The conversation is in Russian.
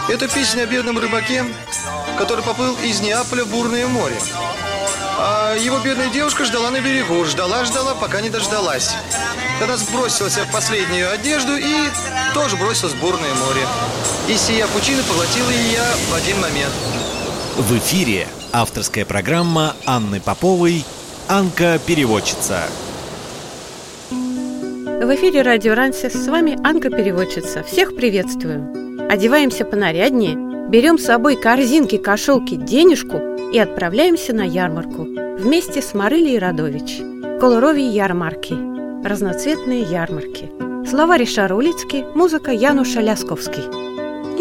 Это песня о бедном рыбаке, который поплыл из Неаполя в бурное море. А его бедная девушка ждала на берегу. Ждала, пока не дождалась. Тогда сбросилась в последнюю одежду и тоже бросилась в бурное море. И сия пучина поглотила ее в один момент. В эфире авторская программа Анны Поповой «Анка-переводчица». В эфире радио Рансис, с вами Анка-переводчица. Всех приветствую. Одеваемся понаряднее, берем с собой корзинки, кошелки, денежку и отправляемся на ярмарку вместе с Марилией Радович. Колорові ярмарки. Разноцветные ярмарки. Слова Ришар Улицкий, музыка Януша Лясковский.